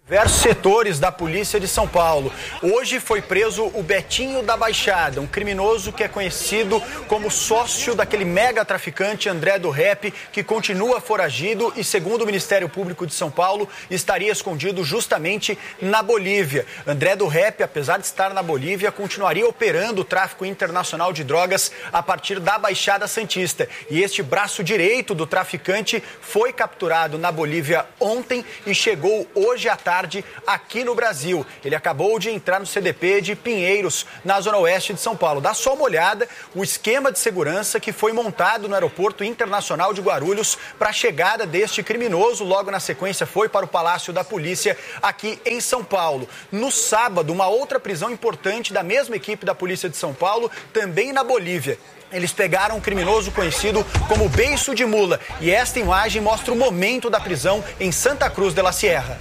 Diversos setores da Polícia de São Paulo. Hoje foi preso o Betinho da Baixada, um criminoso que é conhecido como sócio daquele mega traficante André do Rap, que continua foragido e, segundo o Ministério Público de São Paulo, estaria escondido justamente na Bolívia. André do Rap, apesar de estar na Bolívia, continuaria operando o tráfico internacional de drogas a partir da Baixada Santista. E este braço direito do traficante foi capturado na Bolívia ontem e chegou hoje à tarde aqui no Brasil. Ele acabou de entrar no CDP de Pinheiros, na zona oeste de São Paulo. Dá só uma olhada o esquema de segurança que foi montado no Aeroporto Internacional de Guarulhos para a chegada deste criminoso. Logo na sequência foi para o Palácio da Polícia aqui em São Paulo. No sábado, uma outra prisão importante da mesma equipe da Polícia de São Paulo, também na Bolívia. Eles pegaram um criminoso conhecido como Beiço de Mula. E esta imagem mostra o momento da prisão em Santa Cruz de la Sierra.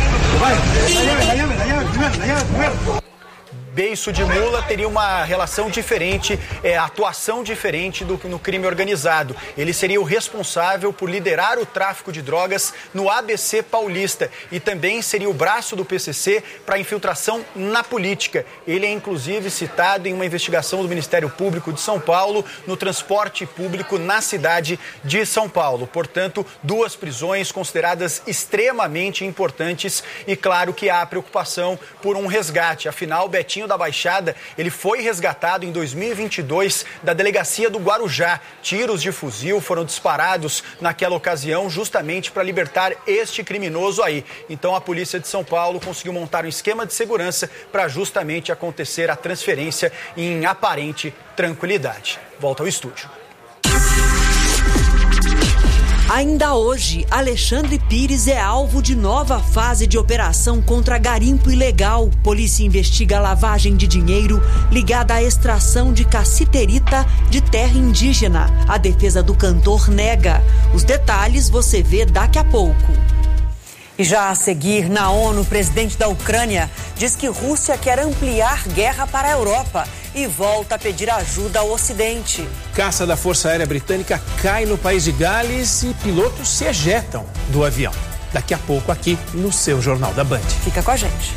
Beiço de Mula teria uma relação diferente, atuação diferente no crime organizado. Ele seria o responsável por liderar o tráfico de drogas no ABC Paulista e também seria o braço do PCC para infiltração na política. Ele é inclusive citado em uma investigação do Ministério Público de São Paulo no transporte público na cidade de São Paulo. Portanto, duas prisões consideradas extremamente importantes e claro que há preocupação por um resgate. Afinal, Betinho da Baixada, ele foi resgatado em 2022 da delegacia do Guarujá. Tiros de fuzil foram disparados naquela ocasião justamente para libertar este criminoso aí. Então a Polícia de São Paulo conseguiu montar um esquema de segurança para justamente acontecer a transferência em aparente tranquilidade. Volta ao estúdio. Ainda hoje, Alexandre Pires é alvo de nova fase de operação contra garimpo ilegal. Polícia investiga a lavagem de dinheiro ligada à extração de cassiterita de terra indígena. A defesa do cantor nega. Os detalhes você vê daqui a pouco. E já a seguir, na ONU, o presidente da Ucrânia diz que Rússia quer ampliar guerra para a Europa e volta a pedir ajuda ao Ocidente. Caça da Força Aérea Britânica cai no país de Gales e pilotos se ejetam do avião. Daqui a pouco aqui no seu Jornal da Band. Fica com a gente.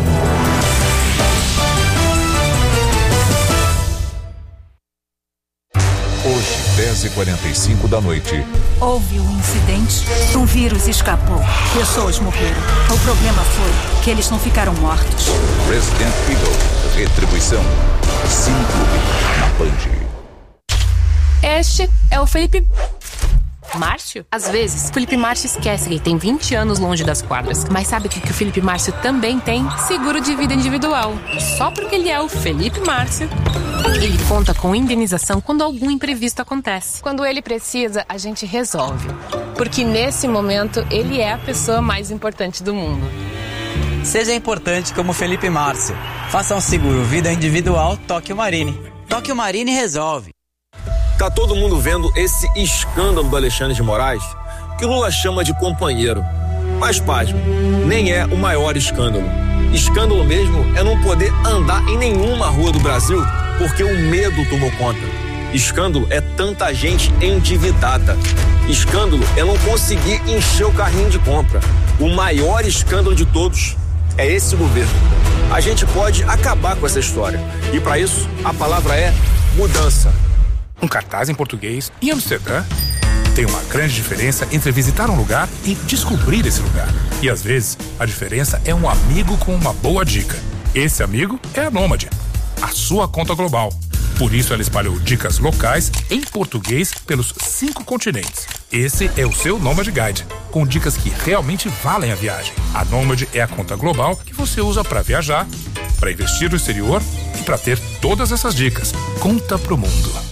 Hoje, 10h45 da noite. Houve um incidente, um vírus escapou, pessoas morreram. O problema foi que eles não ficaram mortos. Resident Evil, Retribuição, Cine Clube, na Band. Este é o Felipe Márcio? Às vezes, Felipe Márcio esquece que ele tem 20 anos longe das quadras. Mas sabe o que o Felipe Márcio também tem? Seguro de vida individual. E só porque ele é o Felipe Márcio, ele conta com indenização quando algum imprevisto acontece. Quando ele precisa, a gente resolve. Porque nesse momento, ele é a pessoa mais importante do mundo. Seja importante como Felipe Márcio. Faça um seguro vida individual Tóquio Marine. Tóquio Marine resolve. Tá todo mundo vendo esse escândalo do Alexandre de Moraes, que Lula chama de companheiro. Mas, pasme, nem é o maior escândalo. Escândalo mesmo é não poder andar em nenhuma rua do Brasil porque o medo tomou conta. Escândalo é tanta gente endividada. Escândalo é não conseguir encher o carrinho de compra. O maior escândalo de todos é esse governo. A gente pode acabar com essa história. E para isso, a palavra é mudança. Um cartaz em português em Amsterdã. Tem uma grande diferença entre visitar um lugar e descobrir esse lugar. E às vezes, a diferença é um amigo com uma boa dica. Esse amigo é a Nômade, a sua conta global. Por isso ela espalhou dicas locais em português pelos 5 continentes. Esse é o seu Nômade Guide, com dicas que realmente valem a viagem. A Nômade é a conta global que você usa para viajar, para investir no exterior e para ter todas essas dicas. Conta pro mundo.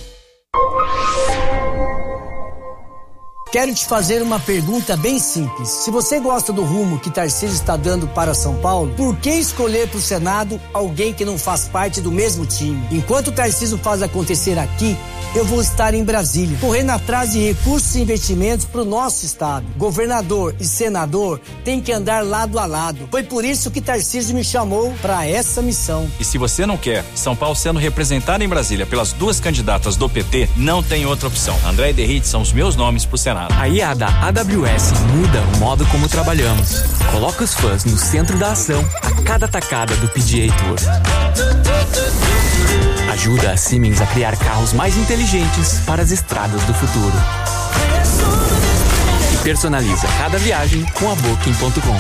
Quero te fazer uma pergunta bem simples. Se você gosta do rumo que Tarcísio está dando para São Paulo, por que escolher para o Senado alguém que não faz parte do mesmo time? Enquanto o Tarcísio faz acontecer aqui, eu vou estar em Brasília, correndo atrás de recursos e investimentos para o nosso estado. Governador e senador têm que andar lado a lado. Foi por isso que Tarcísio me chamou para essa missão. E se você não quer São Paulo sendo representado em Brasília pelas 2 candidatas do PT, não tem outra opção. André e Derrite são os meus nomes para o Senado. ar-condicionado. A IA da AWS muda o modo como trabalhamos. Coloca os fãs no centro da ação a cada tacada do PGA Tour. Ajuda a Siemens a criar carros mais inteligentes para as estradas do futuro. E personaliza cada viagem com a Booking.com.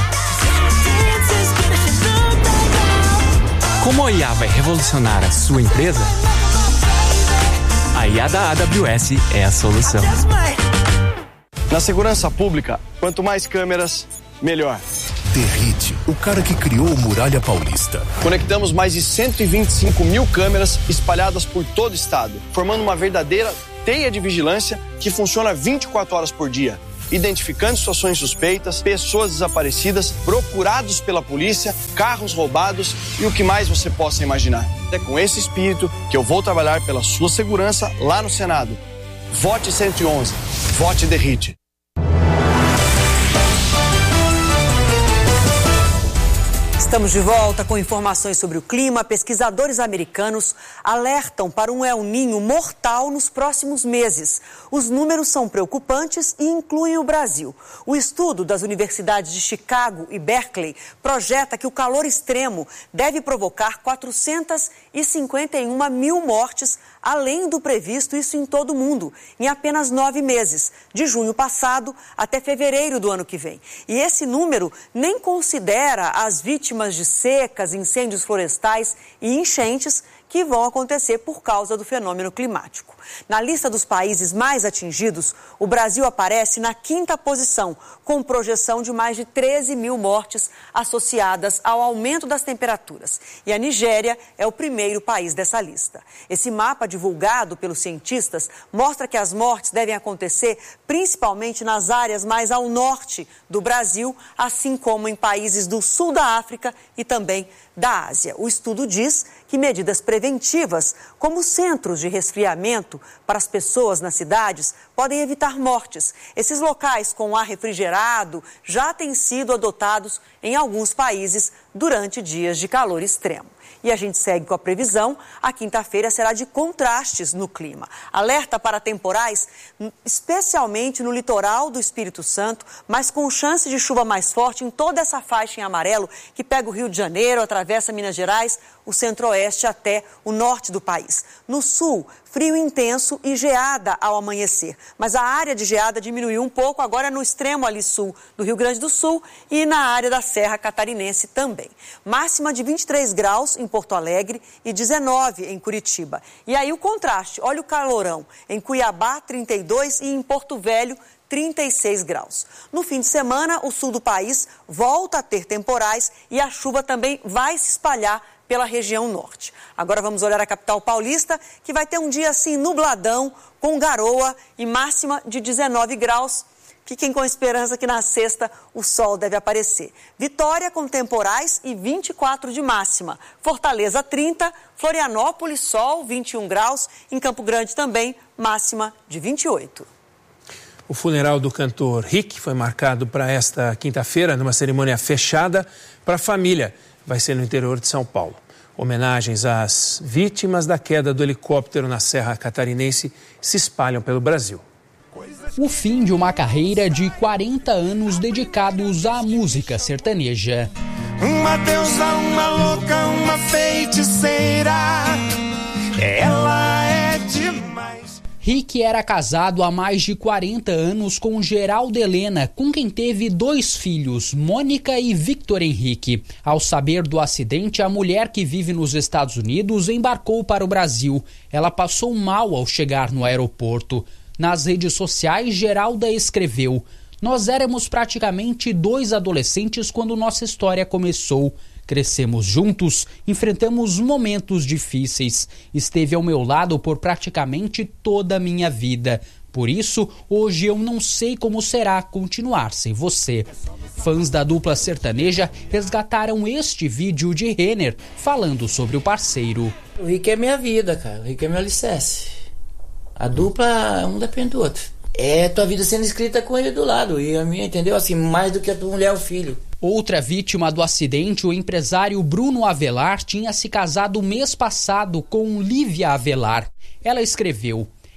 Como a IA vai revolucionar a sua empresa? A IA da AWS é a solução. Na segurança pública, quanto mais câmeras, melhor. Derrite, o cara que criou o Muralha Paulista. Conectamos mais de 125 mil câmeras espalhadas por todo o estado, formando uma verdadeira teia de vigilância que funciona 24 horas por dia, identificando situações suspeitas, pessoas desaparecidas, procurados pela polícia, carros roubados e o que mais você possa imaginar. É com esse espírito que eu vou trabalhar pela sua segurança lá no Senado. Vote 111. Vote Derrite. Estamos de volta com informações sobre o clima. Pesquisadores americanos alertam para um El Niño mortal nos próximos meses. Os números são preocupantes e incluem o Brasil. O estudo das universidades de Chicago e Berkeley projeta que o calor extremo deve provocar 451 mil mortes, além do previsto, isso em todo o mundo, em apenas 9 meses, de junho passado até fevereiro do ano que vem. E esse número nem considera as vítimas de secas, incêndios florestais e enchentes que vão acontecer por causa do fenômeno climático. Na lista dos países mais atingidos, o Brasil aparece na 5ª posição, com projeção de mais de 13 mil mortes associadas ao aumento das temperaturas. E a Nigéria é o primeiro país dessa lista. Esse mapa divulgado pelos cientistas mostra que as mortes devem acontecer principalmente nas áreas mais ao norte do Brasil, assim como em países do sul da África e também da Ásia. O estudo diz que medidas preventivas, como centros de resfriamento para as pessoas nas cidades, podem evitar mortes. Esses locais com ar refrigerado já têm sido adotados em alguns países durante dias de calor extremo. E a gente segue com a previsão. A quinta-feira será de contrastes no clima. Alerta para temporais, especialmente no litoral do Espírito Santo, mas com chance de chuva mais forte em toda essa faixa em amarelo que pega o Rio de Janeiro, atravessa Minas Gerais, o centro-oeste até o norte do país. No sul, frio intenso e geada ao amanhecer. Mas a área de geada diminuiu um pouco, agora no extremo ali sul do Rio Grande do Sul e na área da Serra Catarinense também. Máxima de 23 graus em Porto Alegre e 19 em Curitiba. E aí o contraste, olha o calorão. Em Cuiabá, 32 e em Porto Velho, 36 graus. No fim de semana, o sul do país volta a ter temporais e a chuva também vai se espalhar pela região norte. Agora vamos olhar a capital paulista, que vai ter um dia assim nubladão, com garoa e máxima de 19 graus. Fiquem com esperança que na sexta o sol deve aparecer. Vitória com temporais e 24 de máxima. Fortaleza 30, Florianópolis sol 21 graus, em Campo Grande também máxima de 28. O funeral do cantor Rick foi marcado para esta quinta-feira numa cerimônia fechada para a família. Vai ser no interior de São Paulo. Homenagens às vítimas da queda do helicóptero na Serra Catarinense se espalham pelo Brasil. O fim de uma carreira de 40 anos dedicados à música sertaneja. Uma deusa, uma louca, uma feiticeira, ela é demais. Rick era casado há mais de 40 anos com Geralda Helena, com quem teve 2 filhos, Mônica e Victor Henrique. Ao saber do acidente, a mulher, que vive nos Estados Unidos, embarcou para o Brasil. Ela passou mal ao chegar no aeroporto. Nas redes sociais, Geralda escreveu: "Nós éramos praticamente 2 adolescentes quando nossa história começou. Crescemos juntos, enfrentamos momentos difíceis. Esteve ao meu lado por praticamente toda a minha vida. Por isso, hoje eu não sei como será continuar sem você." Fãs da dupla sertaneja resgataram este vídeo de Renner falando sobre o parceiro. O Rick é minha vida, cara. O Rick é meu alicerce. A dupla, um depende do outro. É tua vida sendo escrita com ele do lado. E a minha, entendeu? Assim, mais do que a tua mulher, o filho. Outra vítima do acidente, o empresário Bruno Avelar, tinha se casado mês passado com Lívia Avelar. Ela escreveu: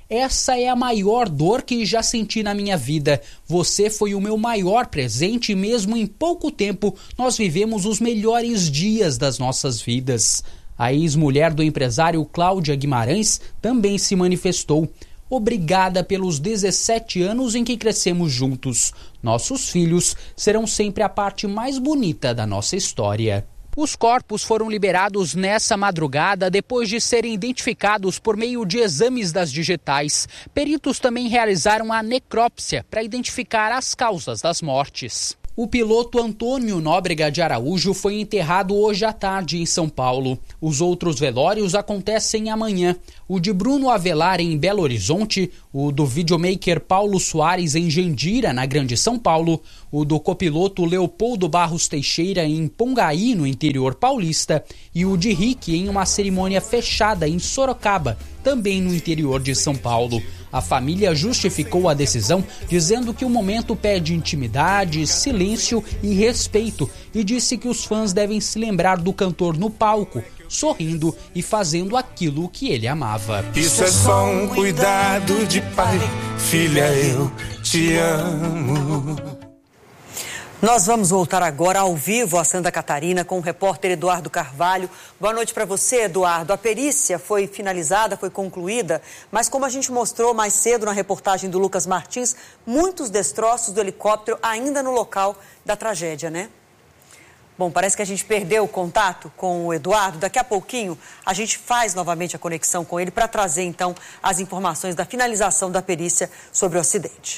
Essa é a maior dor que já senti na minha vida. Você foi o meu maior presente e mesmo em pouco tempo nós vivemos os melhores dias das nossas vidas. A ex-mulher do empresário Cláudia Guimarães também se manifestou. Obrigada pelos 17 anos em que crescemos juntos. Nossos filhos serão sempre a parte mais bonita da nossa história. Os corpos foram liberados nessa madrugada depois de serem identificados por meio de exames das digitais. Peritos também realizaram a necrópsia para identificar as causas das mortes. O piloto Antônio Nóbrega de Araújo foi enterrado hoje à tarde em São Paulo. Os outros velórios acontecem amanhã. O de Bruno Avelar em Belo Horizonte, o do videomaker Paulo Soares em Jandira, na Grande São Paulo, o do copiloto Leopoldo Barros Teixeira em Pongaí, no interior paulista, e o de Rick em uma cerimônia fechada em Sorocaba, também no interior de São Paulo. A família justificou a decisão dizendo que o momento pede intimidade, silêncio e respeito e disse que os fãs devem se lembrar do cantor no palco, sorrindo e fazendo aquilo que ele amava. Isso é só um cuidado de pai, filha, eu te amo. Nós vamos voltar agora ao vivo a Santa Catarina com o repórter Eduardo Carvalho. Boa noite para você, Eduardo. A perícia foi finalizada, foi concluída, mas como a gente mostrou mais cedo na reportagem do Lucas Martins, muitos destroços do helicóptero ainda no local da tragédia, né? Bom, parece que a gente perdeu o contato com o Eduardo. Daqui a pouquinho a gente faz novamente a conexão com ele para trazer então as informações da finalização da perícia sobre o acidente.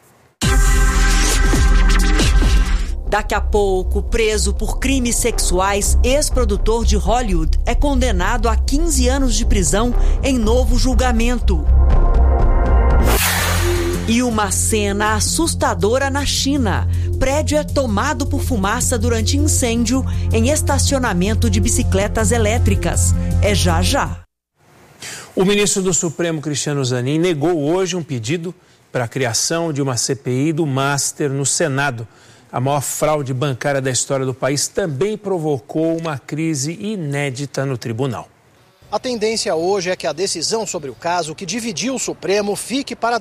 Daqui a pouco, preso por crimes sexuais, ex-produtor de Hollywood é condenado a 15 anos de prisão em novo julgamento. E uma cena assustadora na China. Prédio é tomado por fumaça durante incêndio em estacionamento de bicicletas elétricas. É já já. O ministro do Supremo, Cristiano Zanin, negou hoje um pedido para a criação de uma CPI do Master no Senado. A maior fraude bancária da história do país também provocou uma crise inédita no tribunal. A tendência hoje é que a decisão sobre o caso que dividiu o Supremo fique para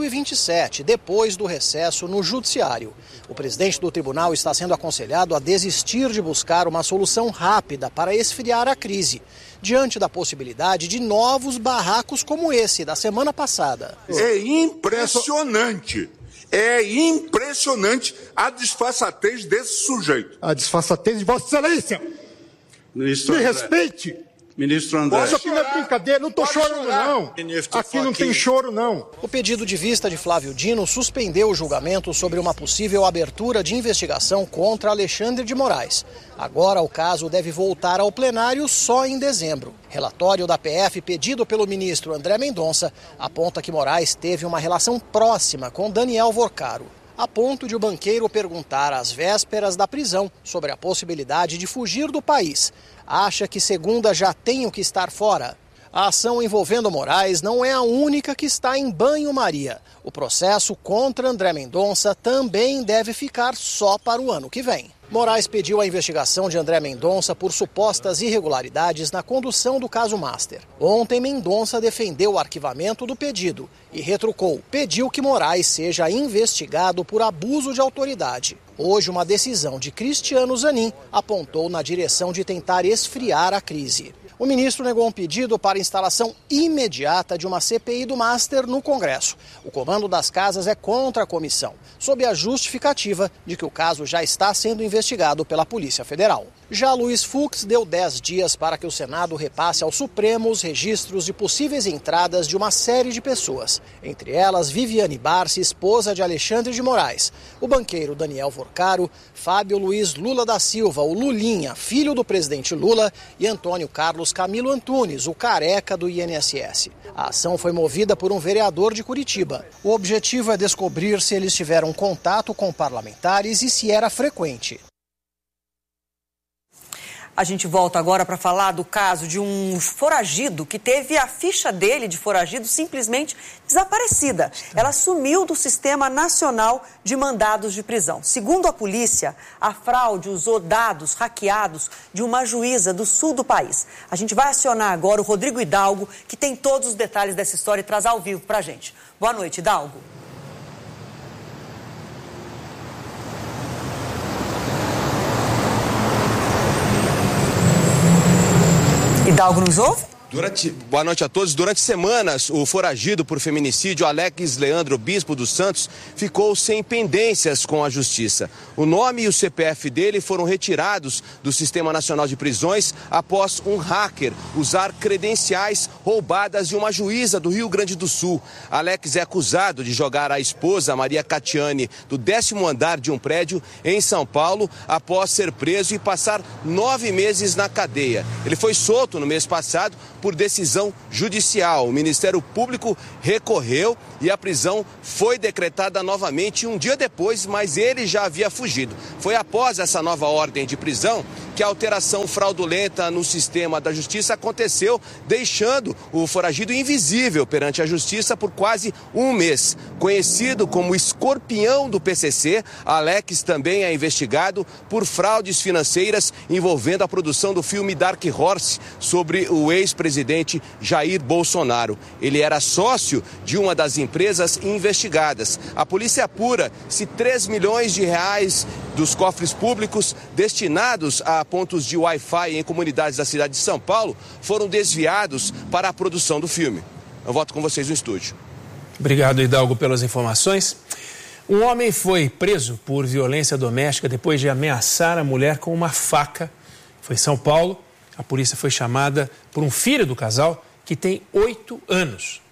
2027, depois do recesso no Judiciário. O presidente do tribunal está sendo aconselhado a desistir de buscar uma solução rápida para esfriar a crise, diante da possibilidade de novos barracos como esse da semana passada. É impressionante. É impressionante a disfarçatez desse sujeito. A disfarçatez de Vossa Excelência. Ministro Me André. respeite. Ministro André. Isso aqui não é brincadeira, não estou chorando não. Aqui não tem choro não. O pedido de vista de Flávio Dino suspendeu o julgamento sobre uma possível abertura de investigação contra Alexandre de Moraes. Agora o caso deve voltar ao plenário só em dezembro. Relatório da PF pedido pelo ministro André Mendonça aponta que Moraes teve uma relação próxima com Daniel Vorcaro, a ponto de o banqueiro perguntar às vésperas da prisão sobre a possibilidade de fugir do país. Acha que segunda já tem o que estar fora? A ação envolvendo Moraes não é a única que está em banho-maria. O processo contra André Mendonça também deve ficar só para o ano que vem. Moraes pediu a investigação de André Mendonça por supostas irregularidades na condução do caso Master. Ontem, Mendonça defendeu o arquivamento do pedido e retrucou. Pediu que Moraes seja investigado por abuso de autoridade. Hoje, uma decisão de Cristiano Zanin apontou na direção de tentar esfriar a crise. O ministro negou um pedido para a instalação imediata de uma CPI do Master no Congresso. O comando das casas é contra a comissão, sob a justificativa de que o caso já está sendo investigado pela Polícia Federal. Já Luiz Fux deu 10 dias para que o Senado repasse ao Supremo os registros de possíveis entradas de uma série de pessoas, entre elas Viviane Barsi, esposa de Alexandre de Moraes, o banqueiro Daniel Vorcaro, Fábio Luiz Lula da Silva, o Lulinha, filho do presidente Lula, e Antônio Carlos Camilo Antunes, o careca do INSS. A ação foi movida por um vereador de Curitiba. O objetivo é descobrir se eles tiveram contato com parlamentares e se era frequente. A gente volta agora para falar do caso de um foragido que teve a ficha dele de foragido simplesmente desaparecida. Ela sumiu do Sistema Nacional de Mandados de Prisão. Segundo a polícia, a fraude usou dados hackeados de uma juíza do sul do país. A gente vai acionar agora o Rodrigo Hidalgo, que tem todos os detalhes dessa história e traz ao vivo para a gente. Boa noite, Hidalgo. Hidalgo nos ouve? Boa noite a todos. Durante semanas, o foragido por feminicídio Alex Leandro Bispo dos Santos ficou sem pendências com a justiça. O nome e o CPF dele foram retirados do Sistema Nacional de Prisões após um hacker usar credenciais roubadas de uma juíza do Rio Grande do Sul. Alex é acusado de jogar a esposa, Maria Catiane, do 10º andar de um prédio em São Paulo após ser preso e passar 9 meses na cadeia. Ele foi solto no mês passado por decisão judicial. O Ministério Público recorreu e a prisão foi decretada novamente um dia depois, mas ele já havia fugido. Foi após essa nova ordem de prisão que a alteração fraudulenta no sistema da justiça aconteceu, deixando o foragido invisível perante a justiça por quase um mês. Conhecido como escorpião do PCC, Alex também é investigado por fraudes financeiras envolvendo a produção do filme Dark Horse sobre o ex-presidente Jair Bolsonaro. Ele era sócio de uma das empresas investigadas. A polícia apura se 3 milhões de reais dos cofres públicos destinados a pontos de Wi-Fi em comunidades da cidade de São Paulo foram desviados para a produção do filme. Eu volto com vocês no estúdio. Obrigado, Hidalgo, pelas informações. Um homem foi preso por violência doméstica depois de ameaçar a mulher com uma faca. Foi em São Paulo. A polícia foi chamada por um filho do casal que tem 8 anos.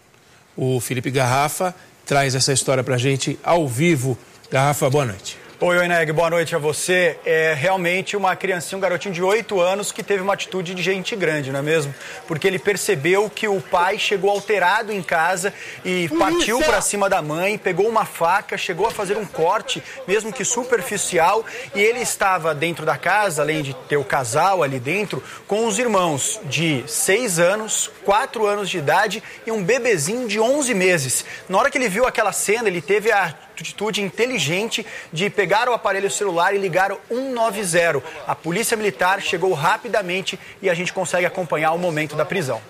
O Felipe Garrafa traz essa história pra gente ao vivo. Garrafa, boa noite. Oi, Oineg, boa noite a você. É realmente uma criancinha, um garotinho de 8 anos que teve uma atitude de gente grande, não é mesmo? Porque ele percebeu que o pai chegou alterado em casa e partiu para cima da mãe, pegou uma faca, chegou a fazer um corte, mesmo que superficial, e ele estava dentro da casa, além de ter o casal ali dentro, com os irmãos de 6 anos, 4 anos de idade e um bebezinho de 11 meses. Na hora que ele viu aquela cena, ele teve a atitude inteligente de pegar o aparelho celular e ligar o 190. A polícia militar chegou rapidamente e a gente consegue acompanhar o momento da prisão.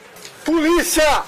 Polícia!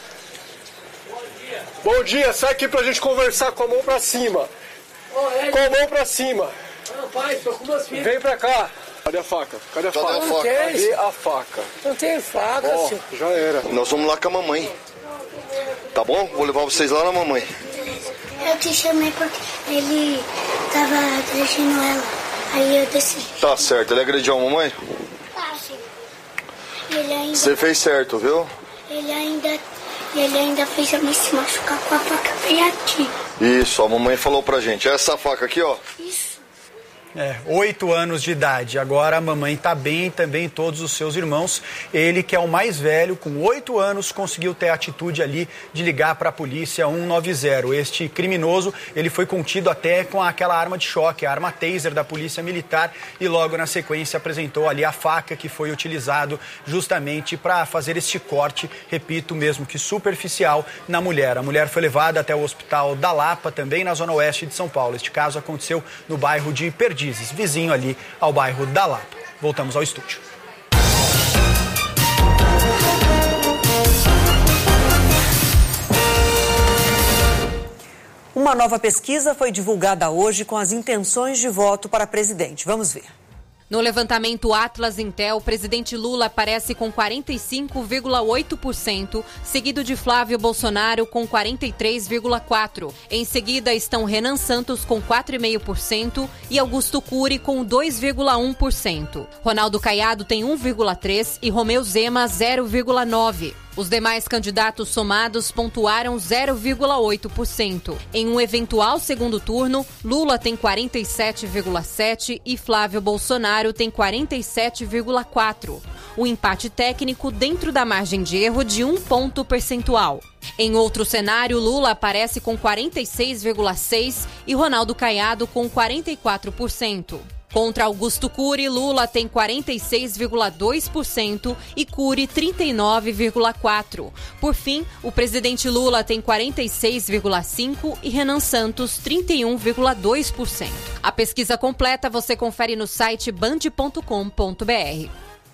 Bom dia, sai aqui pra gente conversar com a mão pra cima. Com a mão pra cima. Não, pai, tô com meus filhos. Vem pra cá. Cadê a faca? Cadê a faca? Cadê a faca? Não tem faca, senhor. Já era. Nós vamos lá com a mamãe. Tá bom? Vou levar vocês lá na mamãe. Eu te chamei porque ele tava agredindo ela. Aí eu desci. Tá certo. Ele agrediu a mamãe? Ah, sim. Ele ainda... Você fez certo, viu? Ele ainda fez eu me se machucar com a faca bem aqui. Isso, a mamãe falou pra gente. Essa faca aqui, ó. Isso. 8 anos de idade. Agora a mamãe está bem, também todos os seus irmãos. Ele, que é o mais velho, com 8 anos, conseguiu ter a atitude ali de ligar para a polícia 190. Este criminoso, ele foi contido até com aquela arma de choque, a arma taser da polícia militar, e logo na sequência apresentou ali a faca que foi utilizado justamente para fazer este corte, repito, mesmo que superficial, na mulher. A mulher foi levada até o hospital da Lapa, também na zona oeste de São Paulo. Este caso aconteceu no bairro de Perdizes, vizinho ali ao bairro da Lapa. Voltamos ao estúdio. Uma nova pesquisa foi divulgada hoje com as intenções de voto para presidente. Vamos ver. No levantamento Atlas Intel, o presidente Lula aparece com 45,8%, seguido de Flávio Bolsonaro com 43,4%. Em seguida estão Renan Santos com 4,5% e Augusto Cury com 2,1%. Ronaldo Caiado tem 1,3% e Romeu Zema 0,9%. Os demais candidatos somados pontuaram 0,8%. Em um eventual segundo turno, Lula tem 47,7% e Flávio Bolsonaro tem 47,4%. O empate técnico dentro da margem de erro de 1 ponto percentual. Em outro cenário, Lula aparece com 46,6% e Ronaldo Caiado com 44%. Contra Augusto Cury, Lula tem 46,2% e Cury 39,4%. Por fim, o presidente Lula tem 46,5% e Renan Santos 31,2%. A pesquisa completa você confere no site band.com.br.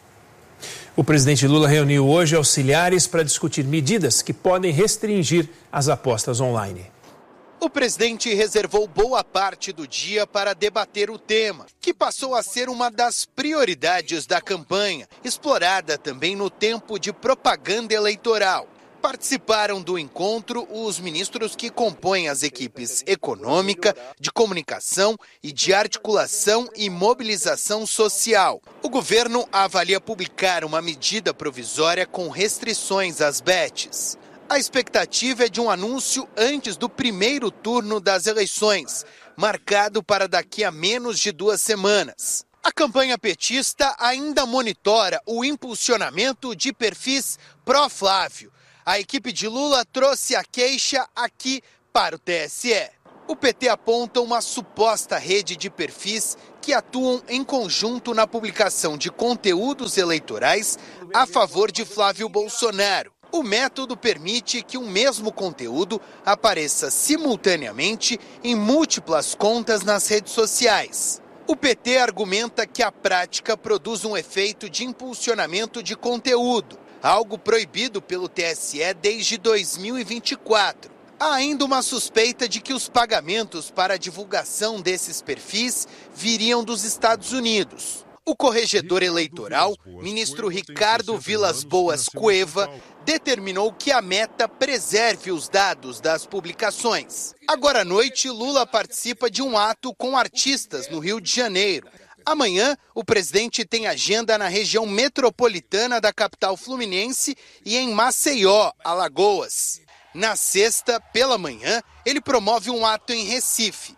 O presidente Lula reuniu hoje auxiliares para discutir medidas que podem restringir as apostas online. O presidente reservou boa parte do dia para debater o tema, que passou a ser uma das prioridades da campanha, explorada também no tempo de propaganda eleitoral. Participaram do encontro os ministros que compõem as equipes econômica, de comunicação e de articulação e mobilização social. O governo avalia publicar uma medida provisória com restrições às bets. A expectativa é de um anúncio antes do primeiro turno das eleições, marcado para daqui a menos de 2 semanas. A campanha petista ainda monitora o impulsionamento de perfis pró-Flávio. A equipe de Lula trouxe a queixa aqui para o TSE. O PT aponta uma suposta rede de perfis que atuam em conjunto na publicação de conteúdos eleitorais a favor de Flávio Bolsonaro. O método permite que um mesmo conteúdo apareça simultaneamente em múltiplas contas nas redes sociais. O PT argumenta que a prática produz um efeito de impulsionamento de conteúdo, algo proibido pelo TSE desde 2024. Há ainda uma suspeita de que os pagamentos para a divulgação desses perfis viriam dos Estados Unidos. O corregedor eleitoral, ministro Ricardo Vilas Boas Cueva, determinou que a Meta preserve os dados das publicações. Agora à noite, Lula participa de um ato com artistas no Rio de Janeiro. Amanhã, o presidente tem agenda na região metropolitana da capital fluminense e em Maceió, Alagoas. Na sexta, pela manhã, ele promove um ato em Recife.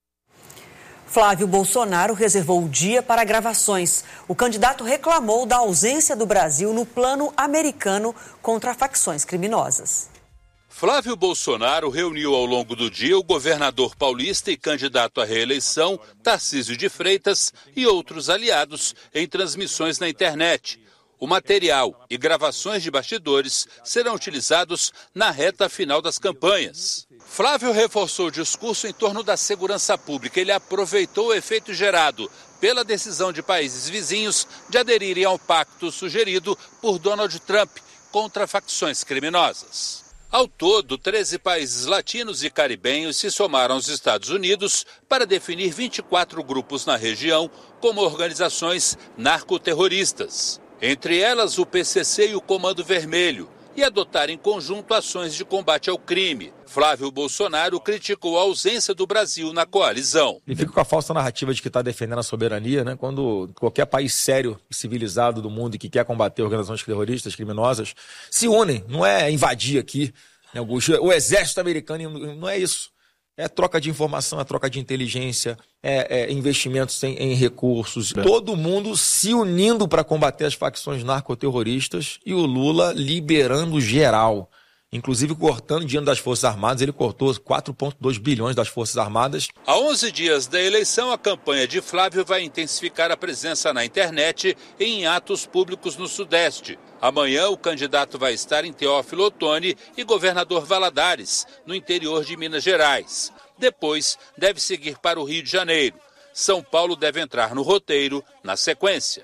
Flávio Bolsonaro reservou o dia para gravações. O candidato reclamou da ausência do Brasil no plano americano contra facções criminosas. Flávio Bolsonaro reuniu ao longo do dia o governador paulista e candidato à reeleição, Tarcísio de Freitas, e outros aliados em transmissões na internet. O material e gravações de bastidores serão utilizados na reta final das campanhas. Flávio reforçou o discurso em torno da segurança pública. Ele aproveitou o efeito gerado pela decisão de países vizinhos de aderirem ao pacto sugerido por Donald Trump contra facções criminosas. Ao todo, 13 países latinos e caribenhos se somaram aos Estados Unidos para definir 24 grupos na região como organizações narcoterroristas. Entre elas, o PCC e o Comando Vermelho, e adotar em conjunto ações de combate ao crime. Flávio Bolsonaro criticou a ausência do Brasil na coalizão. Ele fica com a falsa narrativa de que está defendendo a soberania, né? Quando qualquer país sério e civilizado do mundo e que quer combater organizações terroristas, criminosas, se unem, não é invadir aqui, né? O exército americano não é isso. É troca de informação, é troca de inteligência, é investimentos em recursos. Todo mundo se unindo para combater as facções narcoterroristas e o Lula liberando geral. Inclusive cortando dinheiro das Forças Armadas, ele cortou 4,2 bilhões das Forças Armadas. Há 11 dias da eleição, a campanha de Flávio vai intensificar a presença na internet e em atos públicos no Sudeste. Amanhã, o candidato vai estar em Teófilo Otoni e Governador Valadares, no interior de Minas Gerais. Depois, deve seguir para o Rio de Janeiro. São Paulo deve entrar no roteiro na sequência.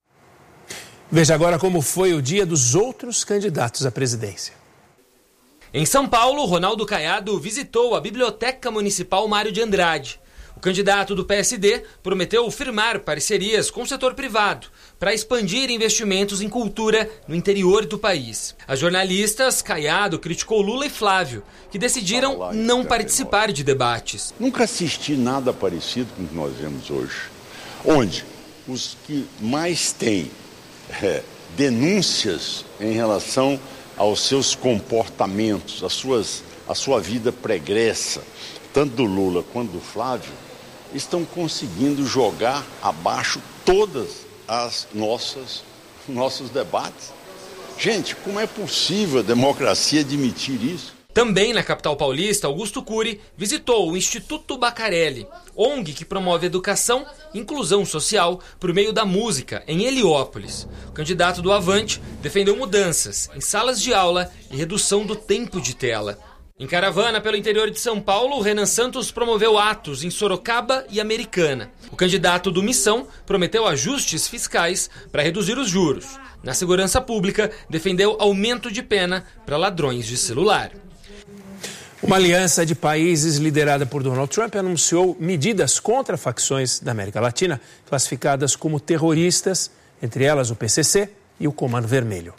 Veja agora como foi o dia dos outros candidatos à presidência. Em São Paulo, Ronaldo Caiado visitou a Biblioteca Municipal Mário de Andrade. O candidato do PSD prometeu firmar parcerias com o setor privado para expandir investimentos em cultura no interior do país. As jornalistas, Caiado criticou Lula e Flávio, que decidiram não participar de debates. Nunca assisti nada parecido com o que nós vemos hoje, onde os que mais têm denúncias em relação aos seus comportamentos, a sua vida pregressa, tanto do Lula quanto do Flávio, estão conseguindo jogar abaixo todas as nossos debates. Gente, como é possível a democracia admitir isso? Também na capital paulista, Augusto Cury visitou o Instituto Bacarelli, ONG que promove educação e inclusão social por meio da música em Heliópolis. O candidato do Avante defendeu mudanças em salas de aula e redução do tempo de tela. Em caravana pelo interior de São Paulo, o Renan Santos promoveu atos em Sorocaba e Americana. O candidato do Missão prometeu ajustes fiscais para reduzir os juros. Na segurança pública, defendeu aumento de pena para ladrões de celular. Uma aliança de países liderada por Donald Trump anunciou medidas contra facções da América Latina classificadas como terroristas, entre elas o PCC e o Comando Vermelho.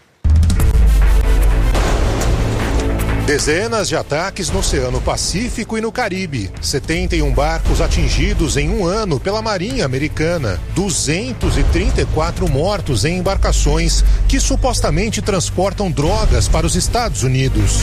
Dezenas de ataques no Oceano Pacífico e no Caribe. 71 barcos atingidos em um ano pela Marinha Americana. 234 mortos em embarcações que supostamente transportam drogas para os Estados Unidos.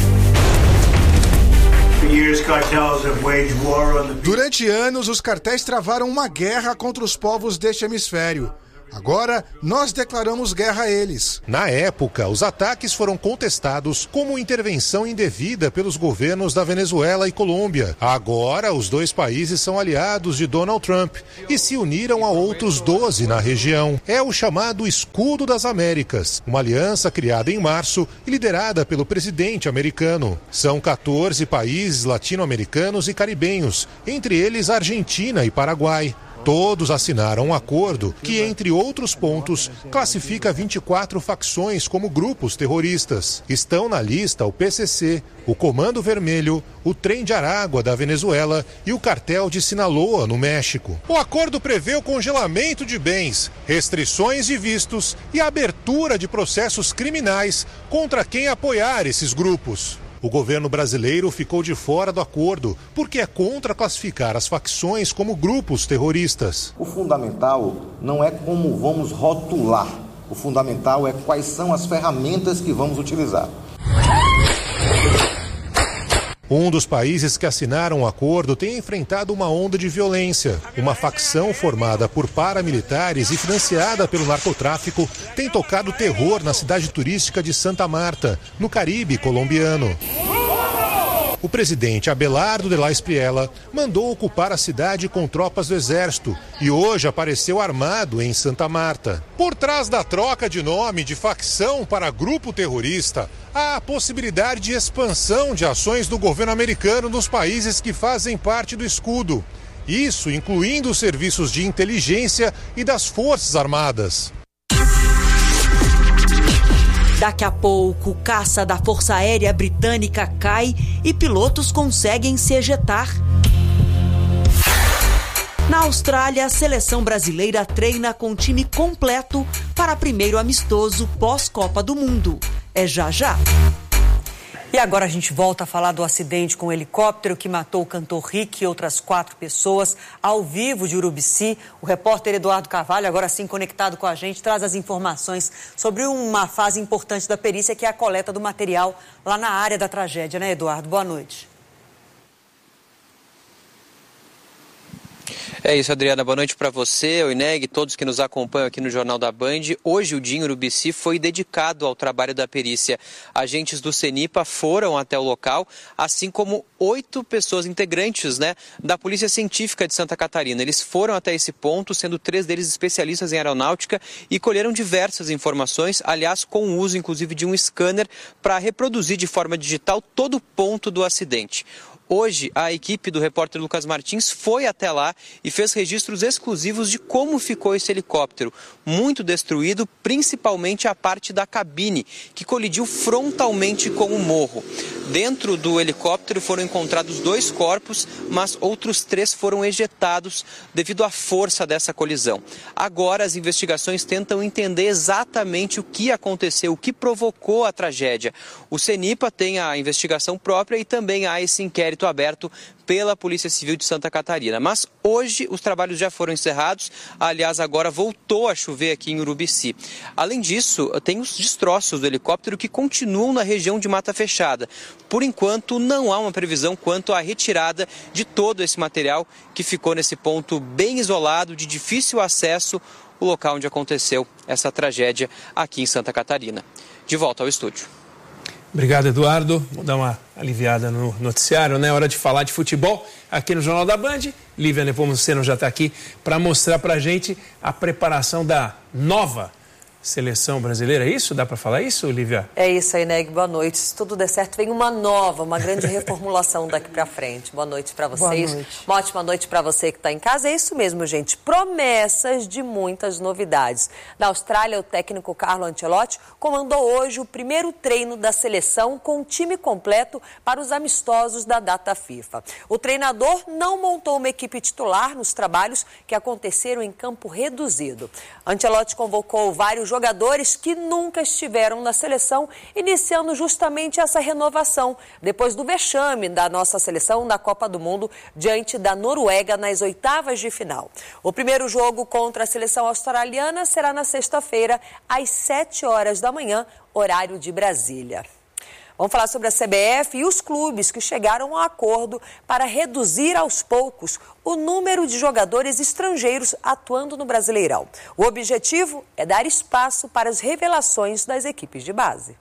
Durante anos, os cartéis travaram uma guerra contra os povos deste hemisfério. Agora, nós declaramos guerra a eles. Na época, os ataques foram contestados como intervenção indevida pelos governos da Venezuela e Colômbia. Agora, os dois países são aliados de Donald Trump e se uniram a outros 12 na região. É o chamado Escudo das Américas, uma aliança criada em março e liderada pelo presidente americano. São 14 países latino-americanos e caribenhos, entre eles Argentina e Paraguai. Todos assinaram um acordo que, entre outros pontos, classifica 24 facções como grupos terroristas. Estão na lista o PCC, o Comando Vermelho, o Trem de Aragua da Venezuela e o Cartel de Sinaloa, no México. O acordo prevê o congelamento de bens, restrições de vistos e a abertura de processos criminais contra quem apoiar esses grupos. O governo brasileiro ficou de fora do acordo porque é contra classificar as facções como grupos terroristas. O fundamental não é como vamos rotular. O fundamental é quais são as ferramentas que vamos utilizar. Um dos países que assinaram o acordo tem enfrentado uma onda de violência. Uma facção formada por paramilitares e financiada pelo narcotráfico tem tocado terror na cidade turística de Santa Marta, no Caribe colombiano. O presidente Abelardo de la Espriella mandou ocupar a cidade com tropas do exército e hoje apareceu armado em Santa Marta. Por trás da troca de nome de facção para grupo terrorista, há a possibilidade de expansão de ações do governo americano nos países que fazem parte do escudo. Isso incluindo os serviços de inteligência e das Forças Armadas. Daqui a pouco, caça da Força Aérea Britânica cai e pilotos conseguem se ejetar. Na Austrália, a seleção brasileira treina com time completo para primeiro amistoso pós-Copa do Mundo. É já já. E agora a gente volta a falar do acidente com o helicóptero que matou o cantor Rick e outras 4 pessoas ao vivo de Urubici. O repórter Eduardo Carvalho, agora sim conectado com a gente, traz as informações sobre uma fase importante da perícia, que é a coleta do material lá na área da tragédia, né, Eduardo? Boa noite. É isso, Adriana. Boa noite para você, o Ineg, todos que nos acompanham aqui no Jornal da Band. Hoje o dia em Urubici foi dedicado ao trabalho da perícia. Agentes do CENIPA foram até o local, assim como 8 pessoas integrantes, da Polícia Científica de Santa Catarina. Eles foram até esse ponto, sendo 3 deles especialistas em aeronáutica, e colheram diversas informações, aliás, com o uso inclusive de um scanner para reproduzir de forma digital todo o ponto do acidente. Hoje, a equipe do repórter Lucas Martins foi até lá e fez registros exclusivos de como ficou esse helicóptero. Muito destruído, principalmente a parte da cabine, que colidiu frontalmente com o morro. Dentro do helicóptero foram encontrados 2 corpos, mas outros 3 foram ejetados devido à força dessa colisão. Agora, as investigações tentam entender exatamente o que aconteceu, o que provocou a tragédia. O CENIPA tem a investigação própria e também há esse inquérito aberto pela Polícia Civil de Santa Catarina. Mas hoje os trabalhos já foram encerrados, aliás, agora voltou a chover aqui em Urubici. Além disso, tem os destroços do helicóptero que continuam na região de Mata Fechada. Por enquanto, não há uma previsão quanto à retirada de todo esse material que ficou nesse ponto bem isolado, de difícil acesso, o local onde aconteceu essa tragédia aqui em Santa Catarina. De volta ao estúdio. Obrigado, Eduardo. Vou dar uma aliviada no noticiário, né? Hora de falar de futebol aqui no Jornal da Band. Lívia Nepomuceno já está aqui para mostrar para a gente a preparação da nova seleção brasileira. É isso? Dá para falar isso, Lívia? É isso aí, Neg. Boa noite. Se tudo der certo, vem uma grande reformulação daqui para frente. Boa noite para vocês. Boa noite. Uma ótima noite para você que está em casa. É isso mesmo, gente. Promessas de muitas novidades. Na Austrália, o técnico Carlo Ancelotti comandou hoje o primeiro treino da seleção com o time completo para os amistosos da data FIFA. O treinador não montou uma equipe titular nos trabalhos que aconteceram em campo reduzido. Ancelotti convocou vários jogadores que nunca estiveram na seleção, iniciando justamente essa renovação, depois do vexame da nossa seleção na Copa do Mundo, diante da Noruega nas oitavas de final. O primeiro jogo contra a seleção australiana será na sexta-feira, às 7 horas da manhã, horário de Brasília. Vamos falar sobre a CBF e os clubes que chegaram a acordo para reduzir aos poucos o número de jogadores estrangeiros atuando no Brasileirão. O objetivo é dar espaço para as revelações das equipes de base.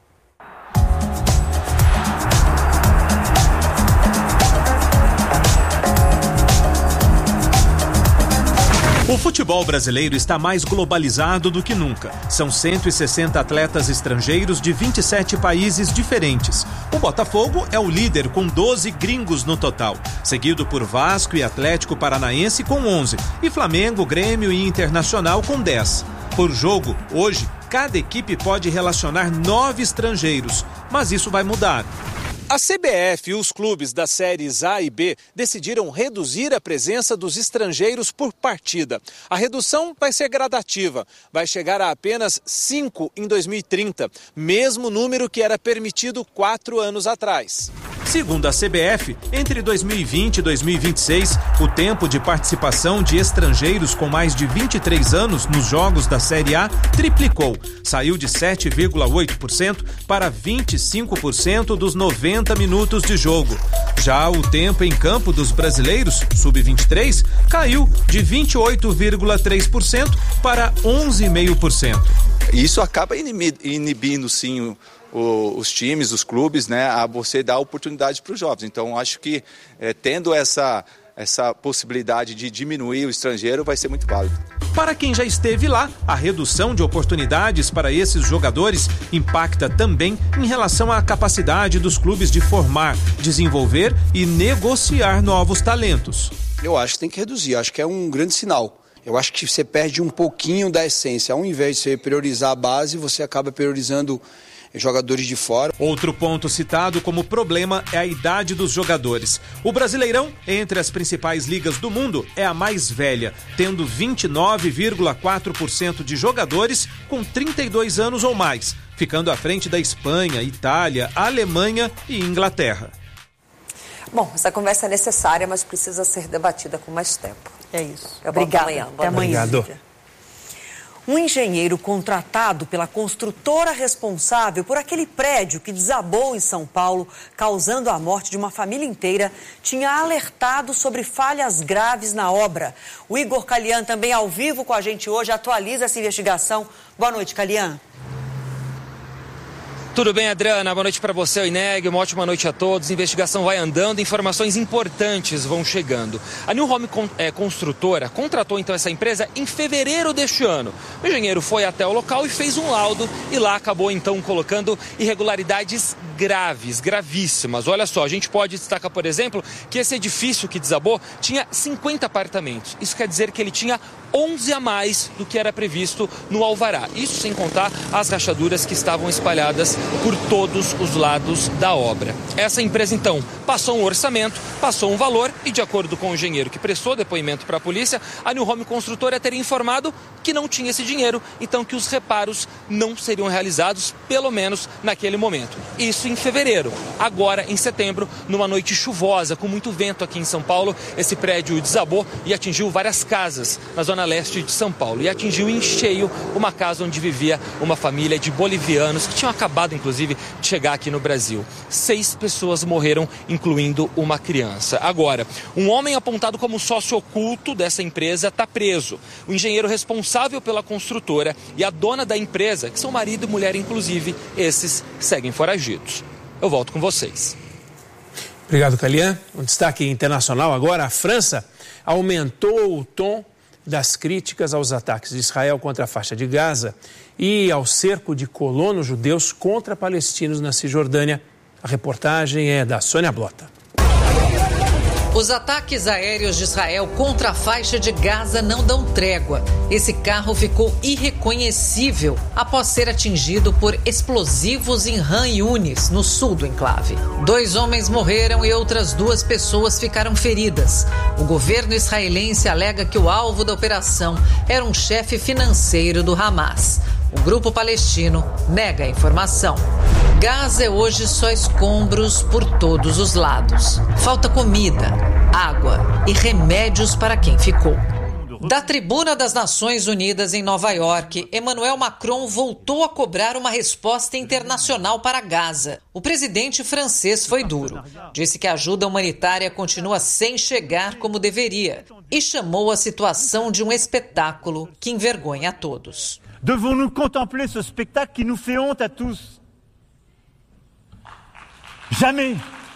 O futebol brasileiro está mais globalizado do que nunca. São 160 atletas estrangeiros de 27 países diferentes. O Botafogo é o líder com 12 gringos no total, seguido por Vasco e Atlético Paranaense com 11 e Flamengo, Grêmio e Internacional com 10. Por jogo, hoje, cada equipe pode relacionar 9 estrangeiros, mas isso vai mudar. A CBF e os clubes das séries A e B decidiram reduzir a presença dos estrangeiros por partida. A redução vai ser gradativa, vai chegar a apenas 5 em 2030, mesmo número que era permitido 4 anos atrás. Segundo a CBF, entre 2020 e 2026, o tempo de participação de estrangeiros com mais de 23 anos nos jogos da Série A triplicou. Saiu de 7,8% para 25% dos 90 minutos de jogo. Já o tempo em campo dos brasileiros, sub-23, caiu de 28,3% para 11,5%. Isso acaba inibindo, sim, os times, os clubes, né, a você dar oportunidade para os jovens. Então, acho que tendo essa possibilidade de diminuir o estrangeiro vai ser muito válido. Para quem já esteve lá, a redução de oportunidades para esses jogadores impacta também em relação à capacidade dos clubes de formar, desenvolver e negociar novos talentos. Eu acho que tem que reduzir, acho que é um grande sinal. Eu acho que você perde um pouquinho da essência. Ao invés de você priorizar a base, você acaba priorizando jogadores de fora. Outro ponto citado como problema é a idade dos jogadores. O Brasileirão, entre as principais ligas do mundo, é a mais velha, tendo 29,4% de jogadores com 32 anos ou mais, ficando à frente da Espanha, Itália, Alemanha e Inglaterra. Bom, essa conversa é necessária, mas precisa ser debatida com mais tempo. É isso. Obrigada. Até amanhã. Obrigado. Um engenheiro contratado pela construtora responsável por aquele prédio que desabou em São Paulo, causando a morte de uma família inteira, tinha alertado sobre falhas graves na obra. O Igor Calian, também ao vivo com a gente hoje, atualiza essa investigação. Boa noite, Calian. Tudo bem, Adriana? Boa noite para você, Ineg. Uma ótima noite a todos. A investigação vai andando, informações importantes vão chegando. A New Home Construtora contratou então essa empresa em fevereiro deste ano. O engenheiro foi até o local e fez um laudo e lá acabou então colocando irregularidades gravíssimas. Olha só, a gente pode destacar, por exemplo, que esse edifício que desabou tinha 50 apartamentos. Isso quer dizer que ele tinha 11 a mais do que era previsto no alvará. Isso sem contar as rachaduras que estavam espalhadas por todos os lados da obra. Essa empresa, então, passou um orçamento, passou um valor e, de acordo com o engenheiro que prestou depoimento para a polícia, a New Home Construtora teria informado que não tinha esse dinheiro, então que os reparos não seriam realizados, pelo menos naquele momento. Isso em fevereiro. Agora, em setembro, numa noite chuvosa, com muito vento aqui em São Paulo, esse prédio desabou e atingiu várias casas na zona leste de São Paulo. E atingiu em cheio uma casa onde vivia uma família de bolivianos que tinham acabado, inclusive, de chegar aqui no Brasil. 6 pessoas morreram, incluindo uma criança. Agora, um homem apontado como sócio oculto dessa empresa está preso. O engenheiro responsável pela construtora e a dona da empresa, que são marido e mulher, inclusive, esses seguem foragidos. eu volto com vocês. Obrigado, Calian. Um destaque internacional agora. A França aumentou o tom das críticas aos ataques de Israel contra a faixa de Gaza e ao cerco de colonos judeus contra palestinos na Cisjordânia. A reportagem é da Sônia Blota. Os ataques aéreos de Israel contra a faixa de Gaza não dão trégua. Esse carro ficou irreconhecível após ser atingido por explosivos em Han Yunis, no sul do enclave. 2 homens morreram e outras 2 pessoas ficaram feridas. O governo israelense alega que o alvo da operação era um chefe financeiro do Hamas. O grupo palestino nega a informação. Gaza é hoje só escombros por todos os lados. Falta comida, água e remédios para quem ficou. Da tribuna das Nações Unidas em Nova York, Emmanuel Macron voltou a cobrar uma resposta internacional para Gaza. O presidente francês foi duro. Disse que a ajuda humanitária continua sem chegar como deveria e chamou a situação de um espetáculo que envergonha a todos. Devons-nous contempler ce spectacle qui nous fait honte à tous? Jamais!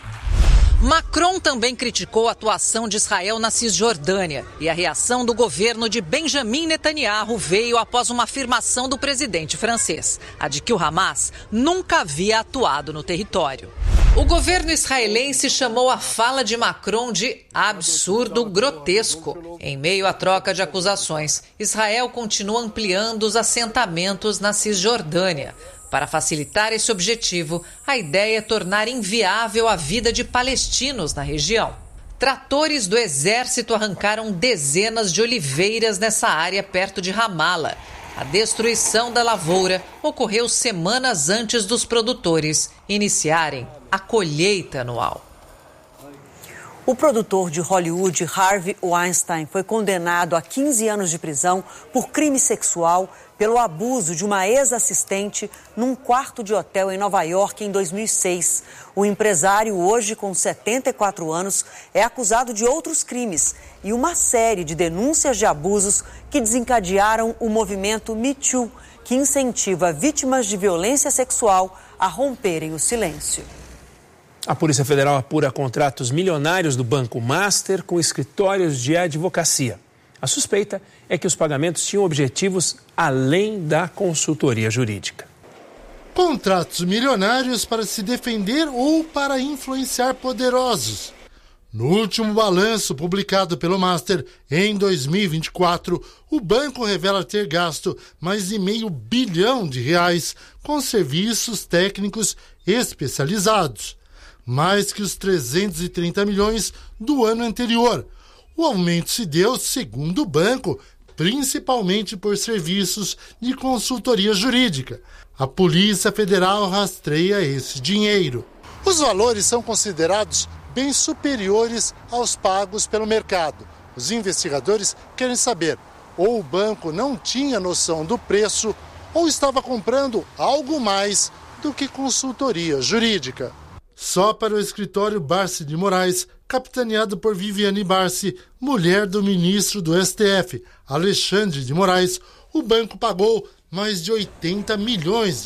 Macron também criticou a atuação de Israel na Cisjordânia e a reação do governo de Benjamin Netanyahu veio após uma afirmação do presidente francês, a de que o Hamas nunca havia atuado no território. O governo israelense chamou a fala de Macron de absurdo grotesco. Em meio à troca de acusações, Israel continua ampliando os assentamentos na Cisjordânia. Para facilitar esse objetivo, a ideia é tornar inviável a vida de palestinos na região. Tratores do exército arrancaram dezenas de oliveiras nessa área perto de Ramala. A destruição da lavoura ocorreu semanas antes dos produtores iniciarem a colheita anual. O produtor de Hollywood, Harvey Weinstein, foi condenado a 15 anos de prisão por crime sexual pelo abuso de uma ex-assistente num quarto de hotel em Nova York em 2006. O empresário, hoje com 74 anos, é acusado de outros crimes e uma série de denúncias de abusos que desencadearam o movimento Me Too, que incentiva vítimas de violência sexual a romperem o silêncio. A Polícia Federal apura contratos milionários do Banco Master com escritórios de advocacia. A suspeita é que os pagamentos tinham objetivos além da consultoria jurídica. Contratos milionários para se defender ou para influenciar poderosos. No último balanço publicado pelo Master em 2024, o banco revela ter gasto mais de R$500 bilhão com serviços técnicos especializados, mais que os 330 milhões do ano anterior. O aumento se deu, segundo o banco, principalmente por serviços de consultoria jurídica. A Polícia Federal rastreia esse dinheiro. Os valores são considerados bem superiores aos pagos pelo mercado. Os investigadores querem saber, ou o banco não tinha noção do preço, ou estava comprando algo mais do que consultoria jurídica. Só para o escritório Barsi de Moraes, capitaneado por Viviane Barsi, mulher do ministro do STF, Alexandre de Moraes, o banco pagou mais de R$80 milhões.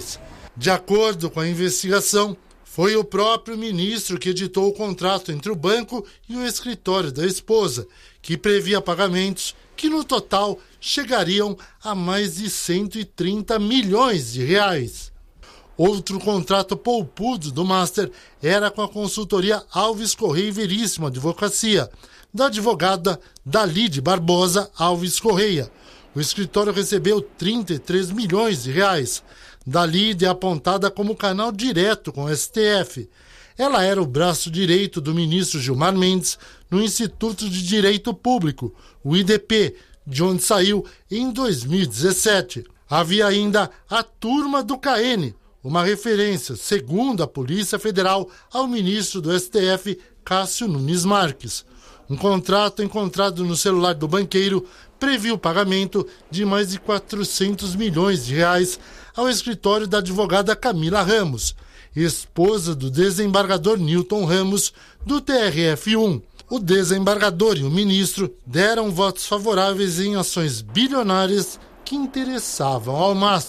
De acordo com a investigação, foi o próprio ministro que editou o contrato entre o banco e o escritório da esposa, que previa pagamentos que no total chegariam a mais de R$130 milhões. Outro contrato polpudo do Master era com a consultoria Alves Correia e Veríssimo Advocacia, da advogada Dalide Barbosa Alves Correia. O escritório recebeu R$33 milhões. Dalide é apontada como canal direto com o STF. Ela era o braço direito do ministro Gilmar Mendes no Instituto de Direito Público, o IDP, de onde saiu em 2017. Havia ainda a turma do KN, uma referência, segundo a Polícia Federal, ao ministro do STF, Cássio Nunes Marques. Um contrato encontrado no celular do banqueiro previa o pagamento de mais de R$400 milhões ao escritório da advogada Camila Ramos, esposa do desembargador Newton Ramos, do TRF1. O desembargador e o ministro deram votos favoráveis em ações bilionárias que interessavam ao Master.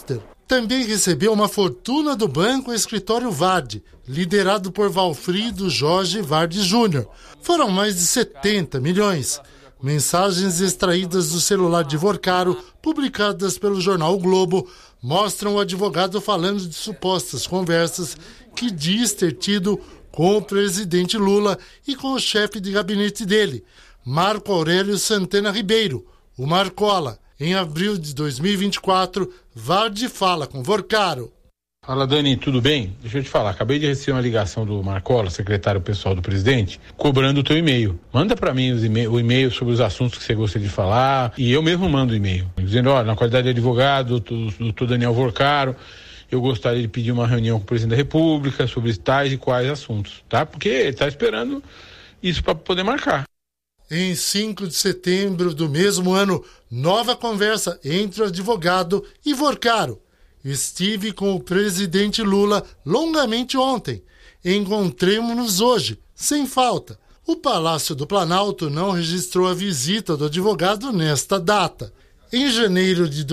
também recebeu uma fortuna do banco Escritório Vardi, liderado por Valfrido Jorge Vardi Júnior. Foram mais de 70 milhões. Mensagens extraídas do celular de Vorcaro, publicadas pelo jornal O Globo, mostram o advogado falando de supostas conversas que diz ter tido com o presidente Lula e com o chefe de gabinete dele, Marco Aurélio Santana Ribeiro, o Marcola. Em abril de 2024, Vardi fala com Vorcaro. Fala, Dani, tudo bem? Deixa eu te falar, acabei de receber uma ligação do Marcola, secretário pessoal do presidente, cobrando o teu e-mail. Manda para mim o e-mail sobre os assuntos que você gostaria de falar, e eu mesmo mando o e-mail, dizendo, olha, na qualidade de advogado, doutor Daniel Vorcaro, eu gostaria de pedir uma reunião com o presidente da República sobre tais e quais assuntos, tá? Porque ele está esperando isso para poder marcar. Em 5 de setembro do mesmo ano, nova conversa entre o advogado e Vorcaro. Estive com o presidente Lula longamente ontem. Encontremo-nos hoje, sem falta. O Palácio do Planalto não registrou a visita do advogado nesta data. Em janeiro de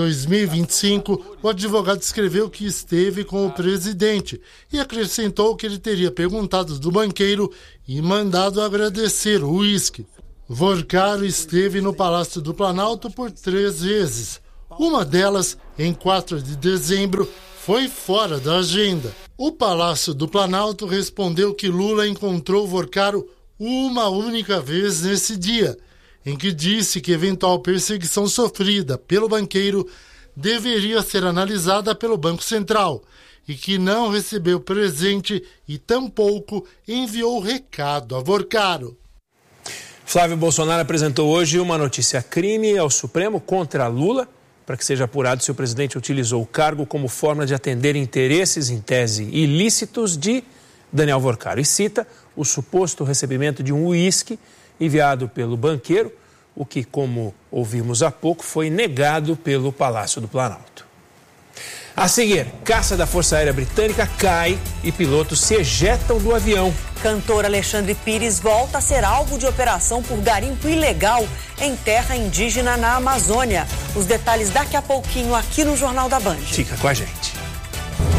2025, o advogado escreveu que esteve com o presidente e acrescentou que ele teria perguntado do banqueiro e mandado agradecer o uísque. Vorcaro esteve no Palácio do Planalto por 3 vezes. Uma delas, em 4 de dezembro, foi fora da agenda. O Palácio do Planalto respondeu que Lula encontrou Vorcaro uma única vez nesse dia, em que disse que eventual perseguição sofrida pelo banqueiro deveria ser analisada pelo Banco Central e que não recebeu presente e tampouco enviou recado a Vorcaro. Flávio Bolsonaro apresentou hoje uma notícia-crime ao Supremo contra Lula, para que seja apurado se o presidente utilizou o cargo como forma de atender interesses, em tese, ilícitos de Daniel Vorcaro. E cita o suposto recebimento de um uísque enviado pelo banqueiro, o que, como ouvimos há pouco, foi negado pelo Palácio do Planalto. A seguir, caça da Força Aérea Britânica cai e pilotos se ejetam do avião. Cantor Alexandre Pires volta a ser alvo de operação por garimpo ilegal em terra indígena na Amazônia. Os detalhes daqui a pouquinho aqui no Jornal da Band. Fica com a gente.